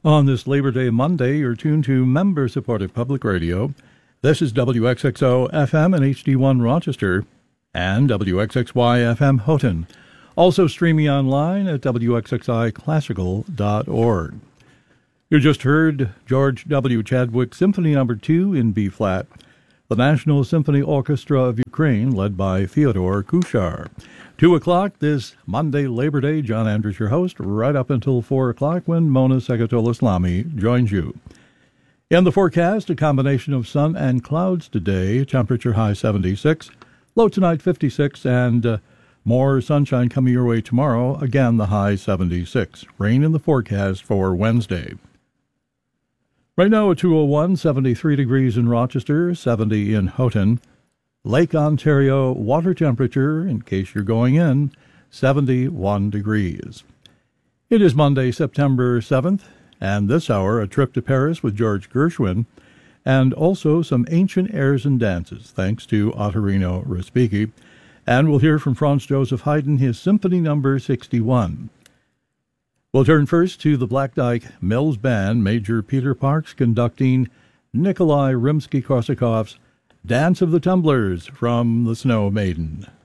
On this Labor Day Monday, you're tuned to member-supported public radio. This is WXXO FM and HD1 Rochester and WXXY FM Houghton. Also streaming online at WXXIClassical.org. You just heard George W. Chadwick Symphony No. 2 in B-flat, the National Symphony Orchestra of Ukraine, led by Fyodor Kuchar. 2 o'clock this Monday, Labor Day. John Andrews, your host, right up until 4 o'clock when Mona Segatola-Slami joins you. In the forecast, a combination of sun and clouds today, temperature high 76, low tonight 56, and more sunshine coming your way tomorrow, again the high 76. Rain in the forecast for Wednesday. Right now at 2:01, 73 degrees in Rochester, 70 in Houghton. Lake Ontario water temperature, in case you're going in, 71 degrees. It is Monday, September 7th, and this hour a trip to Paris with George Gershwin, and also some ancient airs and dances, thanks to Ottorino Respighi. And we'll hear from Franz Joseph Haydn, his Symphony No. 61. We'll turn first to the Black Dyke Mills Band, Major Peter Parks conducting Nikolai Rimsky-Korsakov's Dance of the Tumblers from The Snow Maiden.